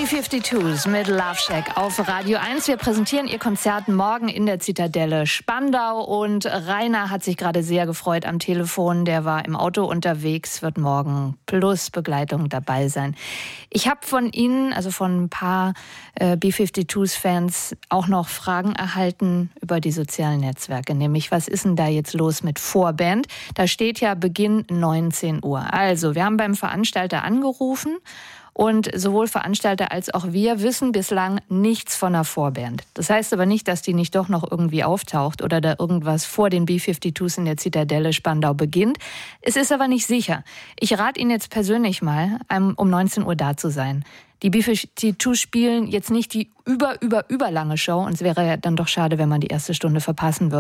B-52s mit Love Shack auf Radio 1. Wir präsentieren ihr Konzert morgen in der Zitadelle Spandau. Und Rainer hat sich gerade sehr gefreut am Telefon. Der war im Auto unterwegs, wird morgen plus Begleitung dabei sein. Ich habe von Ihnen, also von ein paar B-52s-Fans, auch noch Fragen erhalten über die sozialen Netzwerke. Nämlich, was ist denn da jetzt los mit Vorband? Da steht ja Beginn 19 Uhr. Also, wir haben beim Veranstalter angerufen. Und sowohl Veranstalter als auch wir wissen bislang nichts von der Vorband. Das heißt aber nicht, dass die nicht doch noch irgendwie auftaucht oder da irgendwas vor den B-52s in der Zitadelle Spandau beginnt. Es ist aber nicht sicher. Ich rate Ihnen jetzt persönlich mal, um 19 Uhr da zu sein. Die B-52s spielen jetzt nicht die überlange Show und es wäre ja dann doch schade, wenn man die erste Stunde verpassen würde.